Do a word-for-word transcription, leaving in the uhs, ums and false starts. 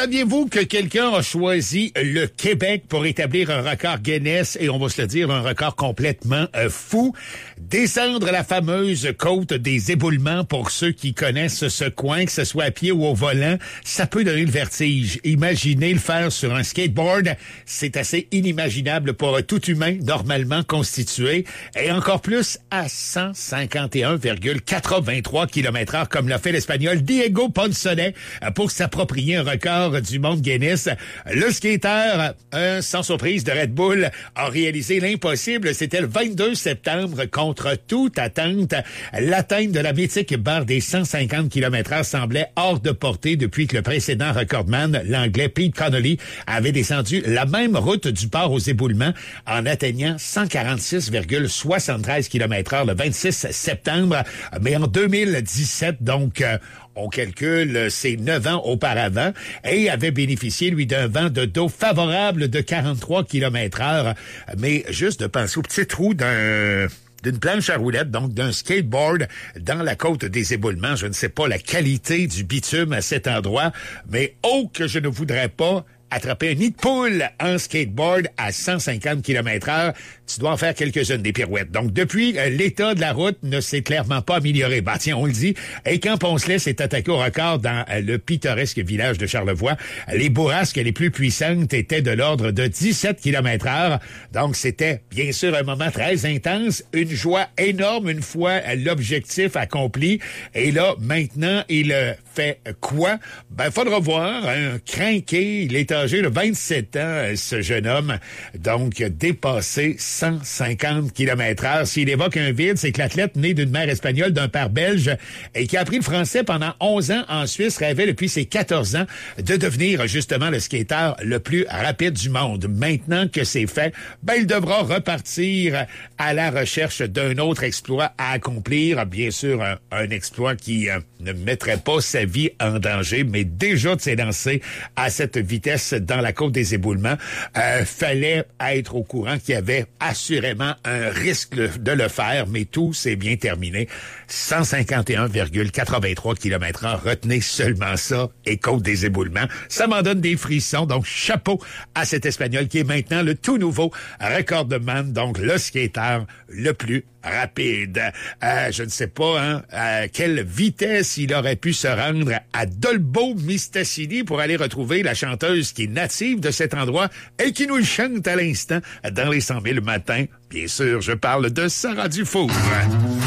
saviez-vous que quelqu'un a choisi le Québec pour établir un record Guinness et on va se le dire, un record complètement euh, fou? Descendre la fameuse côte des Éboulements, pour ceux qui connaissent ce coin, que ce soit à pied ou au volant, ça peut donner le vertige. Imaginez le faire sur un skateboard, c'est assez inimaginable pour tout humain normalement constitué et encore plus à cent cinquante et un virgule quatre-vingt-trois kilomètres heure comme l'a fait l'Espagnol Diego Poncelet pour s'approprier un record du monde Guinness. Le skateur, euh, sans surprise de Red Bull, a réalisé l'impossible. C'était le vingt-deux septembre. Contre toute attente, l'atteinte de la mythique barre des cent cinquante kilomètres heure semblait hors de portée depuis que le précédent recordman, l'Anglais Pete Connolly, avait descendu la même route du port aux Éboulements en atteignant cent quarante-six virgule soixante-treize kilomètres heure le vingt-six septembre. Mais en deux mille dix-sept, donc... Euh, on calcule, c'est neuf ans auparavant, et avait bénéficié, lui, d'un vent de dos favorable de quarante-trois kilomètres heure. Mais juste de penser au petit trou d'un... d'une planche à roulettes, donc d'un skateboard dans la côte des Éboulements. Je ne sais pas la qualité du bitume à cet endroit, mais oh que je ne voudrais pas attraper un nid de poule en skateboard à cent cinquante kilomètres heure. Tu dois en faire quelques-unes des pirouettes. Donc, depuis, euh, l'état de la route ne s'est clairement pas amélioré. Bah, tiens, on le dit. Et quand Poncelet s'est attaqué au record dans euh, le pittoresque village de Charlevoix, les bourrasques les plus puissantes étaient de l'ordre de dix-sept kilomètres heure. Donc, c'était, bien sûr, un moment très intense, une joie énorme une fois euh, l'objectif accompli. Et là, maintenant, il euh, fait quoi? Ben, faudra voir. Un crinqué, il est âgé de vingt-sept ans, ce jeune homme. Donc, dépassé cent cinquante kilomètres heure. S'il évoque un vide, c'est que l'athlète né d'une mère espagnole, d'un père belge, et qui a appris le français pendant onze ans en Suisse, rêvait depuis ses quatorze ans de devenir justement le skateur le plus rapide du monde. Maintenant que c'est fait, ben, il devra repartir à la recherche d'un autre exploit à accomplir. Bien sûr, un, un exploit qui euh, ne mettrait pas sa vie en danger, mais déjà de s'élancer à cette vitesse dans la côte des Éboulements, euh, fallait être au courant qu'il y avait assurément un risque de le faire, mais tout s'est bien terminé. cent cinquante et un virgule quatre-vingt-trois kilomètres heure, retenez seulement ça, et côte des Éboulements. Ça m'en donne des frissons, donc chapeau à cet Espagnol qui est maintenant le tout nouveau recordman, donc le skateur le plus rapide. Euh, je ne sais pas hein, à quelle vitesse il aurait pu se rendre à Dolbeau-Mistassini pour aller retrouver la chanteuse qui est native de cet endroit et qui nous le chante à l'instant dans les cent mille matins. Bien sûr, je parle de Sarah Dufour.